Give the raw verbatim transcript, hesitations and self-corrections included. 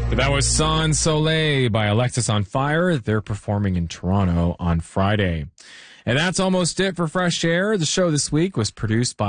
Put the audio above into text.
That was Sans Soleil by Alexis on Fire. They're performing in Toronto on Friday. And that's almost it for Fresh Air. The show this week was produced by